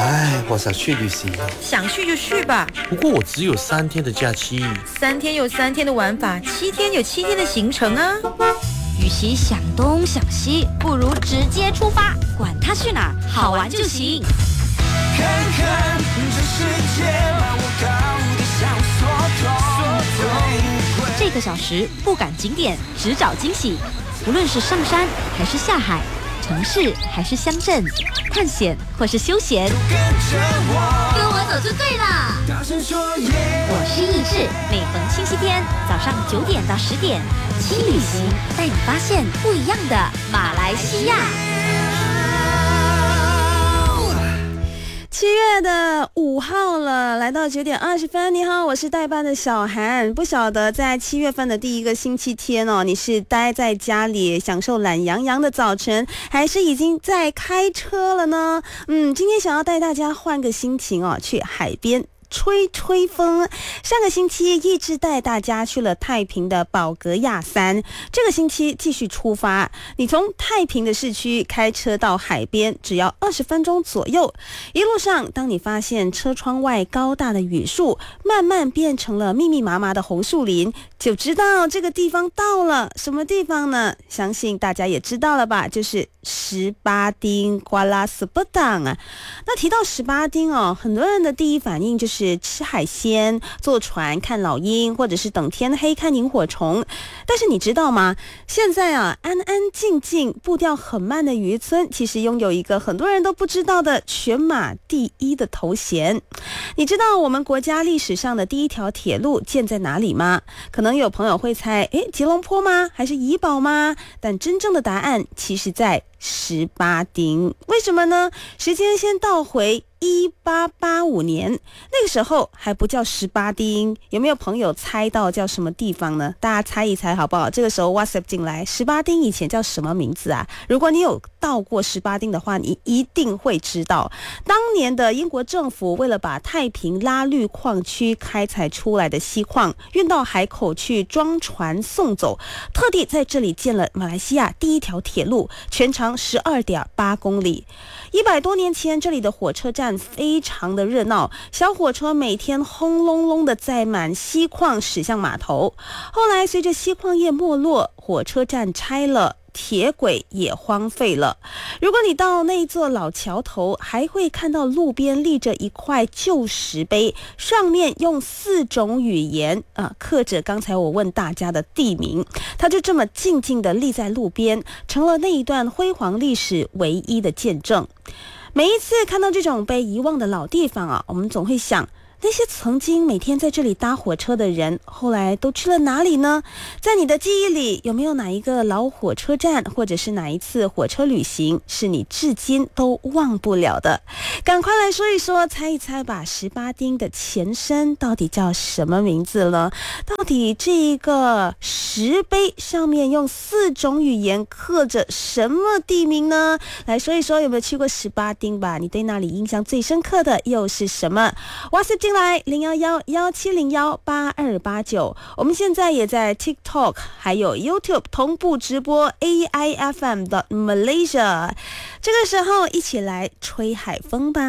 我想去旅行。 想去就去吧。 不过我只有3天的假期。 3天有3天的玩法，7天有7天的行程啊。 与其想东想西，不如直接出发，管它去哪儿，好玩就行。 看看这世界，把我搞得像缩头。 这个小时不赶景点，只找惊喜。无论是上山还是下海，城市还是乡镇，探险或是休闲，跟我走就对了。 大声说耶！ 我是易智，每逢星期天早上9点到10点，轻旅行带你发现不一样的马来西亚。 7月的5号了，来到9点20分。你好，我是代班的小韩。不晓得在7月份的第一个星期天哦，你是待在家里享受懒洋洋的早晨，还是已经在开车了呢？今天想要带大家换个心情哦，去海边吹吹风。上个星期一直带大家去了太平的宝格亚山，这个星期继续出发。你从太平的市区开车到海边，只要20分钟左右。一路上，当你发现车窗外高大的榆树慢慢变成了密密麻麻的红树林，就知道这个地方到了。什么地方呢？相信大家也知道了吧，就是18丁瓜拉斯布当啊。那提到18丁哦，很多人的第一反应就是吃海鲜、坐船看老鹰，或者是等天黑看萤火虫。但是你知道吗？现在啊，安安静静、步调很慢的渔村，其实拥有一个很多人都不知道的全马第1的头衔。你知道我们国家历史上的第一条铁路建在哪里吗？可能有朋友会猜，吉隆坡吗？还是怡保吗？但真正的答案其实在18丁。为什么呢？时间先倒回1885年，那个时候还不叫18丁。有没有朋友猜到叫什么地方呢？大家猜一猜好不好？这个时候 WhatsApp 进来，18丁以前叫什么名字啊？如果你有到过18丁的话，你一定会知道，当年的英国政府为了把太平拉绿矿区开采出来的锡矿运到海口去装船送走，特地在这里建了马来西亚第一条铁路，全长12.8公里。100多年前，这里的火车站非常的热闹，小火车每天轰隆隆的载满锡矿驶向码头。后来随着锡矿业没落，火车站拆了，铁轨也荒废了。如果你到那座老桥头，还会看到路边立着一块旧石碑，上面用4种语言刻着刚才我问大家的地名。它就这么静静地立在路边，成了那一段辉煌历史唯一的见证。每一次看到这种被遗忘的老地方我们总会想，那些曾经每天在这里搭火车的人，后来都去了哪里呢？在你的记忆里，有没有哪一个老火车站，或者是哪一次火车旅行，是你至今都忘不了的？赶快来说一说，猜一猜吧。18丁的前身到底叫什么名字了？到底这个石碑上面用4种语言刻着什么地名呢？来说一说，有没有去过18丁吧？你对那里印象最深刻的又是什么？哇塞！进来011-1701-8289，我们现在也在 TikTok 还有 YouTube 同步直播 AIFM.Malaysia。 这个时候一起来吹海风吧。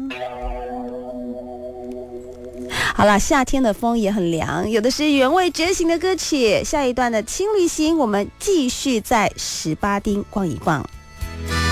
好了，夏天的风也很凉，有的是原味觉醒的歌曲。下一段的轻旅行，我们继续在18丁逛一逛。